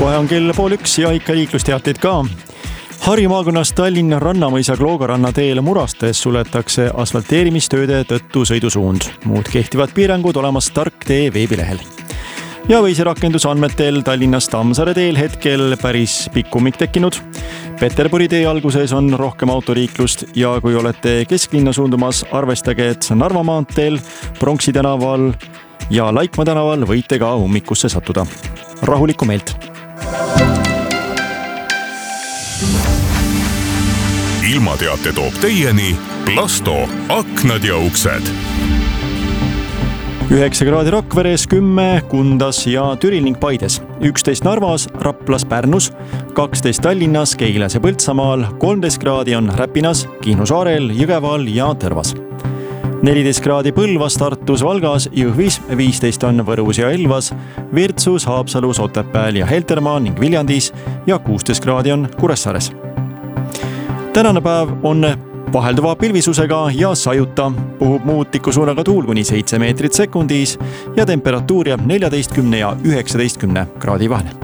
Kohe on kell 12 ja ikka liiklusteateid ka. Harju maakonnas Tallinna Rannamõisa Kloogaranna teel Murastes suletakse asfalteerimistööde tõttu sõidusuund. Muud kehtivad piirangud olemas Tarktee veebilehel. Ja Veisi-rakenduse andmetel Tallinnas Tammsaare teel hetkel päris pikk ummik tekkinud. Peterburi tee alguses on rohkem autoriiklust ja kui olete kesklinna suundumas, arvestage, et Narva maanteel, Pronksi tänaval ja Laikmaa tänaval võite ka ummikusse sattuda. Rahulikku meelt! Ilmateate toob teieni Plasto aknad ja uksed. 9 kraadi Rakveres, 10 Kundas ja Türil ning Paides, 11 Narvas, Raplas, Pärnus, 12 Tallinnas, Keilas ja Põltsamaal, 13 kraadi on Räpinas, Kihnu saarel, Jõgeval ja Tõrvas. 14 kraadi Põlvas, Tartus, Valgas, Jõhvis, 15 on Võrus ja Elvas, Virtsus, Haapsalus, Otepääl ja Heltermaa ning Viljandis ja 16 kraadi on Kuressaares. Tänane päev on vahelduva pilvisusega ja sajuta, puhub muutikusuunaga tuul kuni 7 meetrit sekundis ja temperatuur jääb 14 ja 19 kraadi vahel.